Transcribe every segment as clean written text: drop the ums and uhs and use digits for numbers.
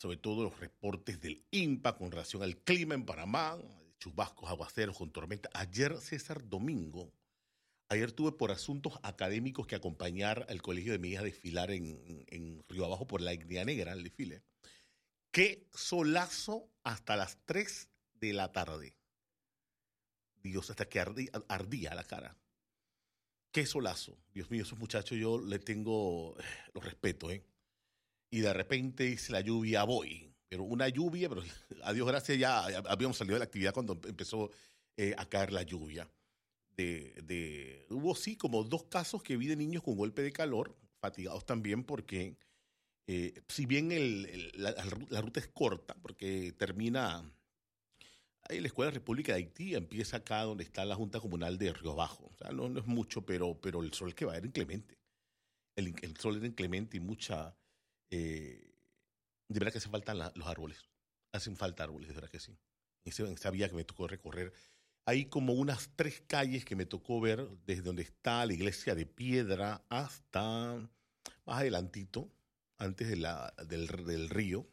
sobre todo los reportes del INPA con relación al clima en Panamá, chubascos, aguaceros con tormenta. Ayer, César Domingo, ayer tuve por asuntos académicos que acompañar al Colegio de Médicos a desfilar en Río Abajo por la Etnia Negra, el desfile. Qué solazo hasta las 3 de la tarde. Dios, hasta que ardía la cara. Qué solazo. Dios mío, esos muchachos yo le tengo, los respeto, ¿eh? Y de repente dice la lluvia, voy. Pero una lluvia, pero a Dios gracias ya habíamos salido de la actividad cuando empezó a caer la lluvia. Hubo sí como 2 casos que vi de niños con golpe de calor, fatigados también porque si bien la ruta es corta, porque termina ahí en la Escuela República de Haití, empieza acá donde está la Junta Comunal de Río Bajo. O sea, no es mucho, pero el sol que va era inclemente. El sol era inclemente y mucha... de verdad que hacen falta los árboles. Hacen falta árboles, de verdad que sí. En esa vía que me tocó recorrer, hay como unas 3 calles que me tocó ver desde donde está la iglesia de piedra hasta más adelantito, antes del río,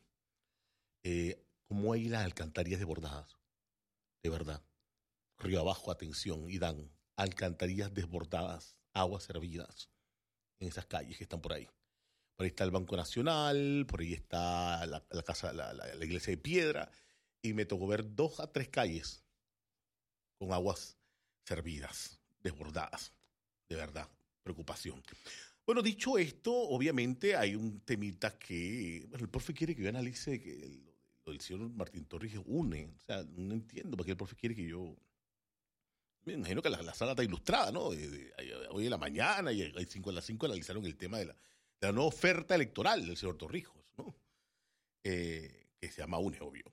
como hay las alcantarillas desbordadas, de verdad. Río abajo, atención, y dan alcantarillas desbordadas, aguas servidas en esas calles que están por ahí. Por ahí está el Banco Nacional, por ahí está la casa, la iglesia de piedra, y me tocó ver 2 a 3 calles con aguas servidas, desbordadas. De verdad, preocupación. Bueno, dicho esto, obviamente hay un temita que, bueno, el profe quiere que yo analice que lo del señor Martín Torrijos une. O sea, no entiendo por qué el profe quiere que yo... Me imagino que la sala está ilustrada, ¿no? Hoy en la mañana y a las 5 analizaron el tema de la nueva oferta electoral del señor Torrijos, ¿no? Que se llama UNE, obvio.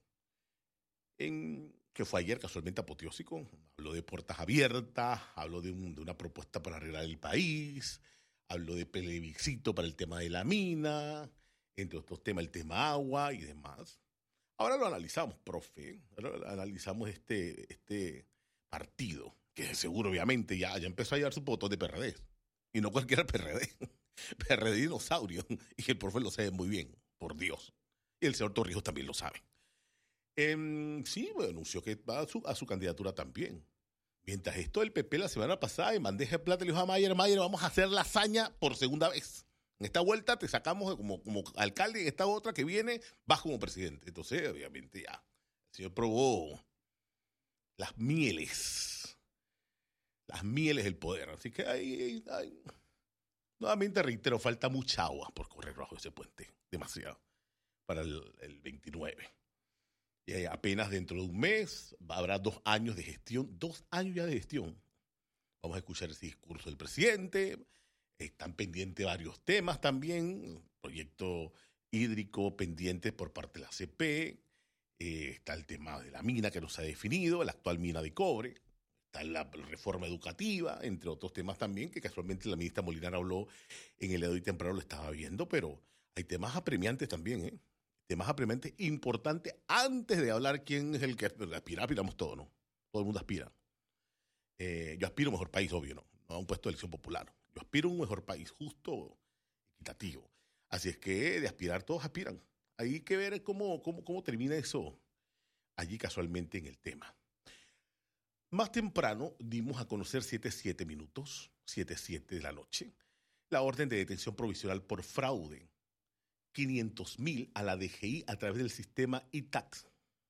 Que fue ayer casualmente apoteósico. Habló de puertas abiertas, habló de una propuesta para arreglar el país, habló de plebiscito para el tema de la mina, entre otros temas, el tema agua y demás. Ahora lo analizamos, profe. Ahora analizamos este partido, que seguro obviamente ya empezó a llevar su botón de PRD. Y no cualquiera PRD. PRD dinosaurio. Y el profe lo sabe muy bien, por Dios. Y el señor Torrijos también lo sabe. Sí, bueno, anunció que va a su candidatura también. Mientras esto, el PP la semana pasada en bandeja de plata le dijo a Mayer, vamos a hacer la hazaña por segunda vez. En esta vuelta te sacamos como alcalde, en esta otra que viene vas como presidente. Entonces, obviamente ya, el señor probó las mieles del poder. Así que nuevamente reitero, falta mucha agua por correr bajo ese puente. Demasiado. Para el 29. Apenas dentro de un mes habrá 2 años de gestión. 2 años ya de gestión. Vamos a escuchar ese discurso del presidente. Están pendientes varios temas también. Proyecto hídrico pendiente por parte de la CP. Está el tema de la mina que no se ha definido, la actual mina de cobre. Está la reforma educativa, entre otros temas también, que casualmente la ministra Molinar habló en el de hoy temprano, lo estaba viendo, pero hay temas apremiantes también, ¿eh? Temas apremiantes importantes antes de hablar quién es el que aspiramos todos, ¿no? Todo el mundo aspira. Yo aspiro a un mejor país, obvio, ¿no? No a un puesto de elección popular. Yo aspiro a un mejor país justo, equitativo. Así es que de aspirar todos aspiran. Hay que ver cómo termina eso allí casualmente en el tema. Más temprano dimos a conocer 7:07 minutos, 7:07 de la noche, la orden de detención provisional por fraude. 500,000 a la DGI a través del sistema iTax.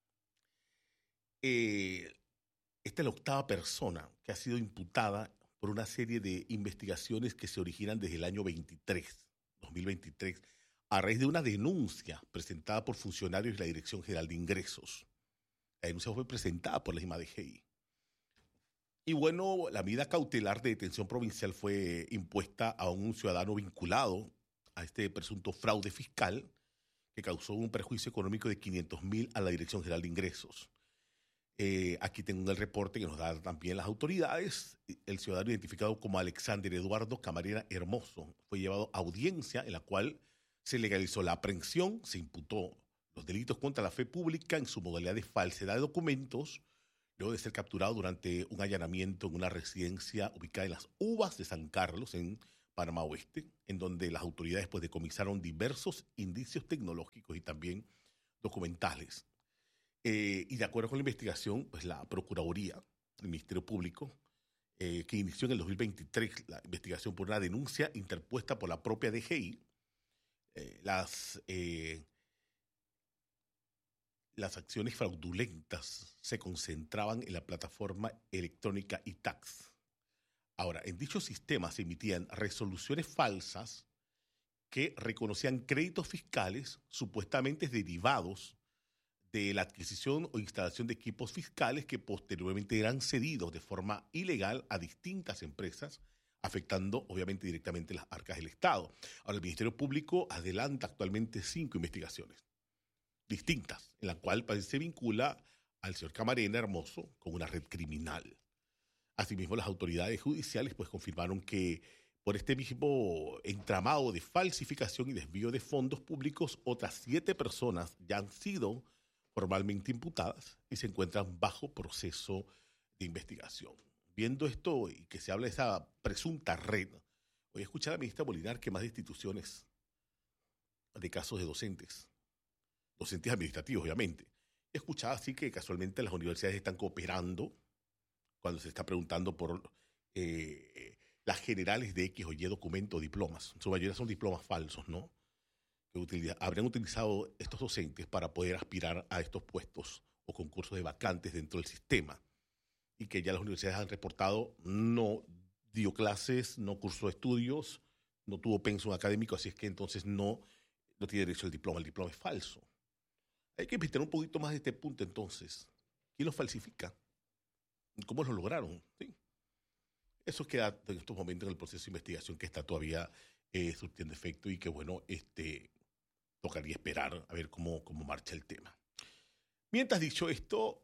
Esta es la 8ª persona que ha sido imputada por una serie de investigaciones que se originan desde el año 2023, a raíz de una denuncia presentada por funcionarios de la Dirección General de Ingresos. La denuncia fue presentada por la misma DGI. Y bueno, la medida cautelar de detención provincial fue impuesta a un ciudadano vinculado a este presunto fraude fiscal que causó un perjuicio económico de 500,000 a la Dirección General de Ingresos. Aquí tengo el reporte que nos dan también las autoridades. El ciudadano identificado como Alexander Eduardo Camarena Hermoso fue llevado a audiencia en la cual se legalizó la aprehensión, se imputó los delitos contra la fe pública en su modalidad de falsedad de documentos, luego de ser capturado durante un allanamiento en una residencia ubicada en Las Uvas de San Carlos, en Panamá Oeste, en donde las autoridades pues decomisaron diversos indicios tecnológicos y también documentales. Y de acuerdo con la investigación, pues la Procuraduría, el Ministerio Público, que inició en el 2023 la investigación por una denuncia interpuesta por la propia DGI, las acciones fraudulentas se concentraban en la plataforma electrónica iTax. Ahora, en dicho sistema se emitían resoluciones falsas que reconocían créditos fiscales supuestamente derivados de la adquisición o instalación de equipos fiscales que posteriormente eran cedidos de forma ilegal a distintas empresas, afectando obviamente directamente las arcas del Estado. Ahora, el Ministerio Público adelanta actualmente 5 investigaciones distintas, en la cual se vincula al señor Camarena Hermoso con una red criminal. Asimismo, las autoridades judiciales pues confirmaron que por este mismo entramado de falsificación y desvío de fondos públicos, otras 7 personas ya han sido formalmente imputadas y se encuentran bajo proceso de investigación. Viendo esto y que se habla de esa presunta red, voy a escuchar a la ministra Molinar que más de instituciones de casos de docentes administrativos, obviamente. He escuchado así que casualmente las universidades están cooperando cuando se está preguntando por las generales de X o Y documentos o diplomas. En su mayoría son diplomas falsos, ¿no? Que habrían utilizado estos docentes para poder aspirar a estos puestos o concursos de vacantes dentro del sistema. Y que ya las universidades han reportado no dio clases, no cursó estudios, no tuvo pensum académico, así es que entonces no tiene derecho al diploma. El diploma es falso. Hay que investigar un poquito más de este punto entonces. ¿Quién lo falsifica? ¿Cómo lo lograron? ¿Sí? Eso queda en estos momentos en el proceso de investigación que está todavía surtiendo efecto y que bueno, tocaría esperar a ver cómo marcha el tema. Mientras dicho esto,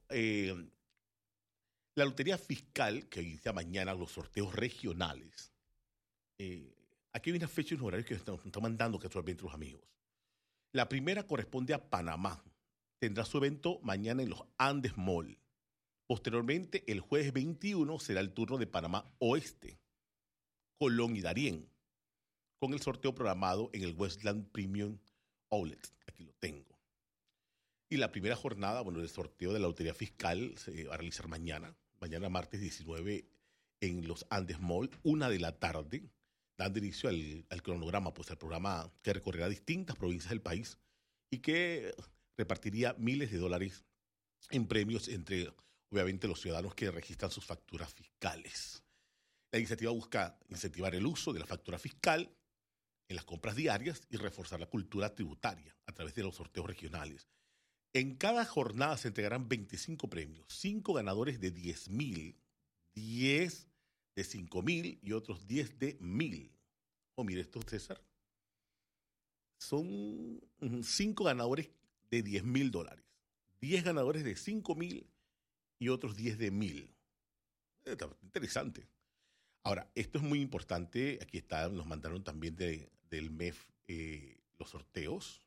la Lotería Fiscal, que inicia mañana los sorteos regionales, aquí hay una fecha y unos horarios que nos están mandando casualmente los amigos. La primera corresponde a Panamá. Tendrá su evento mañana en los Andes Mall. Posteriormente, el jueves 21 será el turno de Panamá Oeste, Colón y Darién, con el sorteo programado en el Westland Premium Outlet. Aquí lo tengo. Y la primera jornada, del sorteo de la Lotería Fiscal se va a realizar mañana martes 19, en los Andes Mall, 1:00 p.m, dando inicio al cronograma, pues al programa que recorrerá distintas provincias del país y que repartiría miles de dólares en premios entre, obviamente, los ciudadanos que registran sus facturas fiscales. La iniciativa busca incentivar el uso de la factura fiscal en las compras diarias y reforzar la cultura tributaria a través de los sorteos regionales. En cada jornada se entregarán 25 premios, 5 ganadores de 10,000, 10 de 5,000 y otros 10 de 1,000. Mire esto, César. Son 5 ganadores de $10,000, 10 ganadores de 5,000 y otros 10 de 1,000. Está interesante. Ahora, esto es muy importante. Aquí está, nos mandaron también del MEF los sorteos.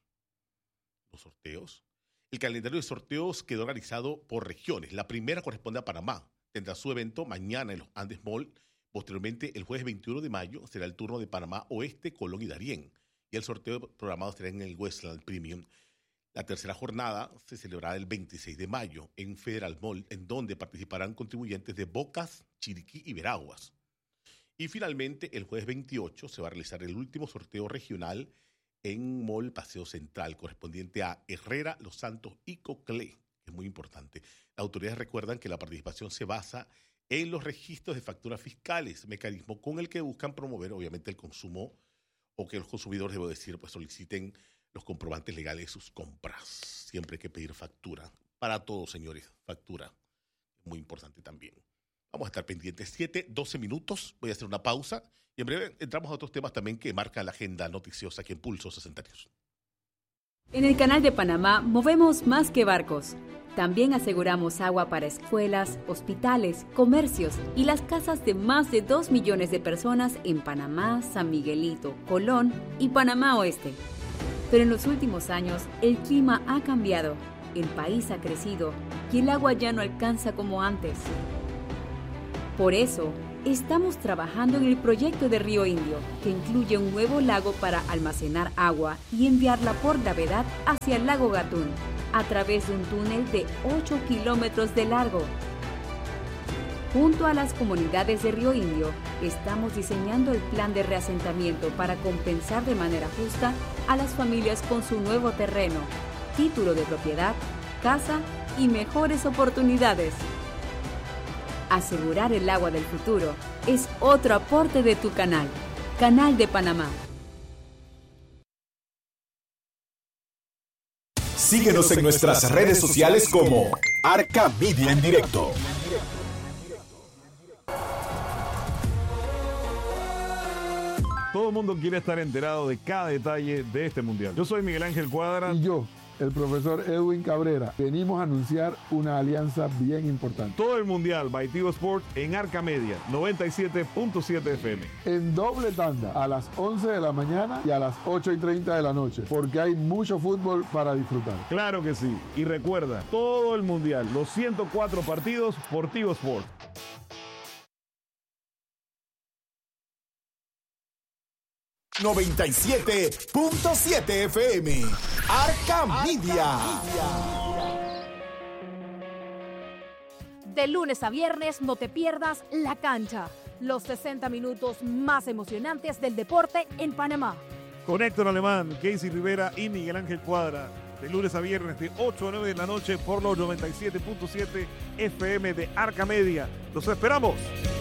El calendario de sorteos quedó organizado por regiones. La primera corresponde a Panamá. Tendrá su evento mañana en los Andes Mall. Posteriormente, el jueves 21 de mayo, será el turno de Panamá Oeste, Colón y Darién. Y el sorteo programado será en el Westland Premium. La tercera jornada se celebrará el 26 de mayo en Federal Mall, en donde participarán contribuyentes de Bocas, Chiriquí y Veraguas. Y finalmente, el jueves 28 se va a realizar el último sorteo regional en Mall Paseo Central, correspondiente a Herrera, Los Santos y Coclé, que es muy importante. Las autoridades recuerdan que la participación se basa en los registros de facturas fiscales, mecanismo con el que buscan promover, obviamente, el consumo, o que los consumidores, debo decir, pues soliciten los comprobantes legales de sus compras. Siempre hay que pedir factura. Para todos, señores, factura. Muy importante también. Vamos a estar pendientes. 7:12 minutos. Voy a hacer una pausa. Y en breve entramos a otros temas también que marcan la agenda noticiosa aquí en Pulso 62. En el Canal de Panamá movemos más que barcos. También aseguramos agua para escuelas, hospitales, comercios y las casas de más de 2 millones de personas en Panamá, San Miguelito, Colón y Panamá Oeste. Pero en los últimos años el clima ha cambiado, el país ha crecido y el agua ya no alcanza como antes. Por eso, Estamos trabajando en el proyecto de Río Indio, que incluye un nuevo lago para almacenar agua y enviarla por gravedad hacia el lago Gatún, a través de un túnel de 8 kilómetros de largo. Junto a las comunidades de Río Indio, estamos diseñando el plan de reasentamiento para compensar de manera justa a las familias con su nuevo terreno, título de propiedad, casa y mejores oportunidades. Asegurar el agua del futuro es otro aporte de tu canal, Canal de Panamá. Síguenos en nuestras redes sociales como Arca Media en Directo. Todo el mundo quiere estar enterado de cada detalle de este mundial. Yo soy Miguel Ángel Cuadra. Y yo, el profesor Edwin Cabrera, venimos a anunciar una alianza bien importante. Todo el mundial by Tigo Sports en Arca Media, 97.7 FM. En doble tanda, a las 11 de la mañana y a las 8:30 de la noche, porque hay mucho fútbol para disfrutar. Claro que sí. Y recuerda, todo el mundial, los 104 partidos por Tigo Sports. ¡97.7 FM! Arca Media. De lunes a viernes no te pierdas La Cancha, los 60 minutos más emocionantes del deporte en Panamá. Con Héctor Alemán, Casey Rivera y Miguel Ángel Cuadra. De lunes a viernes de 8 a 9 de la noche por los 97.7 FM de Arca Media. ¡Los esperamos!